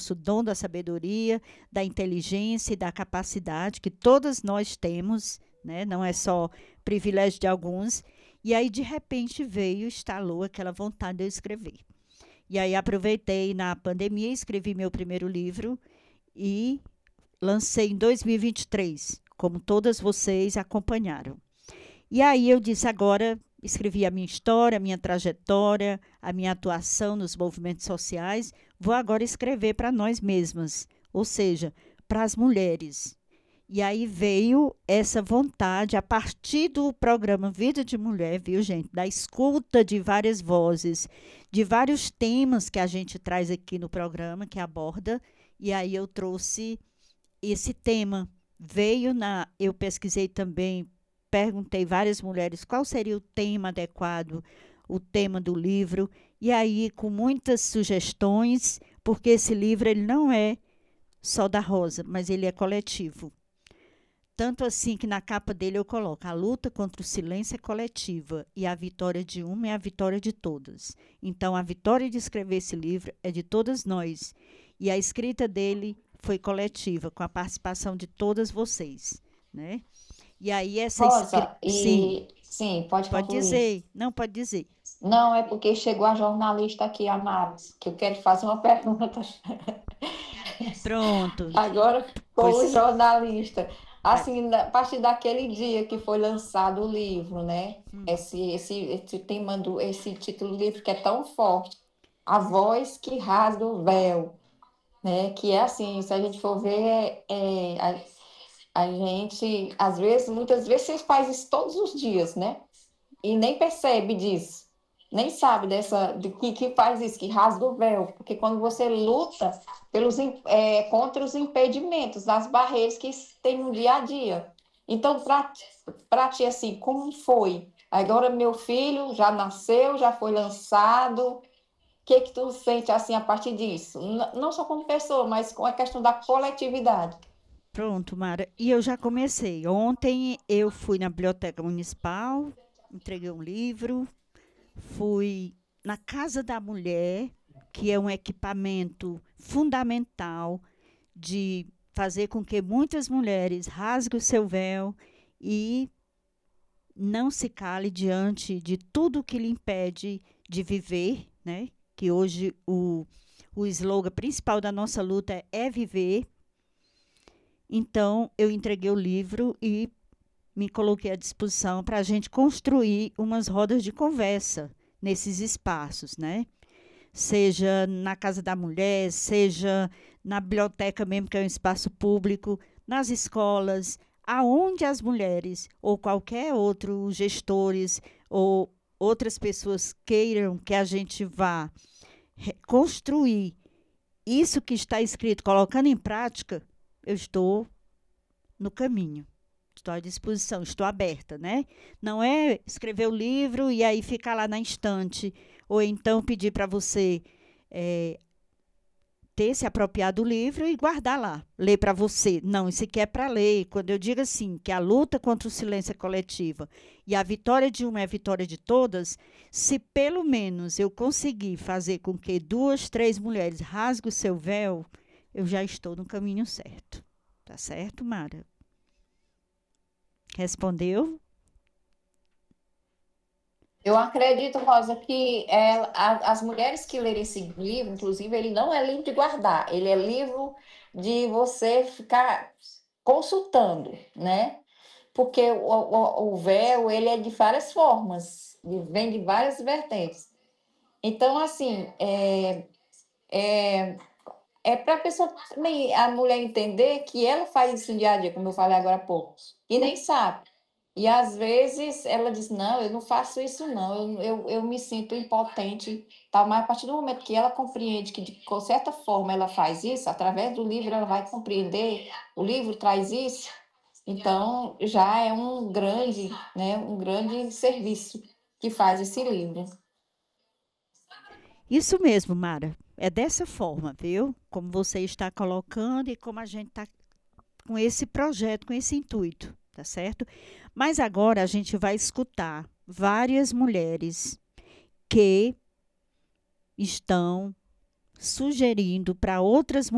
nosso dom da sabedoria, da inteligência e da capacidade que todas nós temos, né? Não é só privilégio de alguns. E aí, de repente, estalou aquela vontade de eu escrever. E aí, aproveitei na pandemia, escrevi meu primeiro livro e lancei em 2023, como todas vocês acompanharam. E aí eu disse, agora escrevi a minha história, a minha trajetória, a minha atuação nos movimentos sociais, vou agora escrever para nós mesmas, ou seja, para as mulheres. E aí veio essa vontade, a partir do programa Vida de Mulher, viu, gente? Da escuta de várias vozes, de vários temas que a gente traz aqui no programa, que aborda, e aí eu trouxe esse tema. Eu pesquisei também, perguntei várias mulheres qual seria o tema adequado, o tema do livro, e aí com muitas sugestões, porque esse livro ele não é só da Rosa, mas ele é coletivo. Tanto assim que na capa dele eu coloco: a luta contra o silêncio é coletiva e a vitória de uma é a vitória de todas. Então, a vitória de escrever esse livro é de todas nós. E a escrita dele foi coletiva, com a participação de todas vocês, né? E aí essa escrita... Rosa, Sim, e sim, pode pode concluir. dizer. Não, pode dizer. Não, é porque chegou a jornalista aqui, a Maris, que eu quero fazer uma pergunta. Pronto. Agora, como Pois, jornalista, vai. assim, a partir daquele dia que foi lançado o livro, né? Hum. Esse tema esse título do livro que é tão forte, A Voz que Rasga o Véu, né? Que é assim, se a gente for ver, a gente, às vezes, muitas vezes, você faz isso todos os dias, né? E nem percebe disso, nem sabe de que faz isso, que rasga o véu, porque quando você luta contra os impedimentos, as barreiras que tem no dia a dia. Então, para ti, assim, como foi? Agora, meu filho já nasceu, já foi lançado. O que tu sente, assim, a partir disso? Não só como pessoa, mas com a questão da coletividade. Pronto, Mara. E eu já comecei. Ontem eu fui na Biblioteca Municipal, entreguei um livro, fui na Casa da Mulher, que é um equipamento fundamental de fazer com que muitas mulheres rasguem o seu véu e não se cale diante de tudo que lhe impede de viver, né? Que hoje o slogan principal da nossa luta é viver. Então, eu entreguei o livro e me coloquei à disposição para a gente construir umas rodas de conversa nesses espaços, né? Seja na Casa da Mulher, seja na biblioteca mesmo, que é um espaço público, nas escolas, aonde as mulheres ou qualquer outro gestores ou outras pessoas queiram que a gente vá construir isso que está escrito, colocando em prática, eu estou no caminho. Estou à disposição, estou aberta, né? Não é escrever o livro e aí ficar lá na estante, ou então pedir para você ter se apropriado do livro e guardar lá, ler para você. Não, isso aqui é para ler. Quando eu digo assim, que a luta contra o silêncio é coletiva e a vitória de uma é a vitória de todas, se pelo menos eu conseguir fazer com que 2, 3 mulheres rasguem o seu véu, eu já estou no caminho certo. Tá certo, Mara? Respondeu? Eu acredito, Rosa, que as mulheres que lerem esse livro, inclusive, ele não é livro de guardar, ele é livro de você ficar consultando, né? Porque o véu, ele é de várias formas, vem de várias vertentes. Então, assim, é para a pessoa também, a mulher entender que ela faz isso no dia a dia, como eu falei agora há pouco, e nem sabe. E às vezes ela diz: Não, eu não faço isso, não, eu me sinto impotente. Tal. Mas a partir do momento que ela compreende que, de certa forma, ela faz isso, através do livro, ela vai compreender, o livro traz isso, então já é um grande serviço que faz esse livro. Isso mesmo, Mara. É dessa forma, viu? Como você está colocando e como a gente está com esse projeto, com esse intuito, tá certo? Mas agora a gente vai escutar várias mulheres que estão sugerindo para outras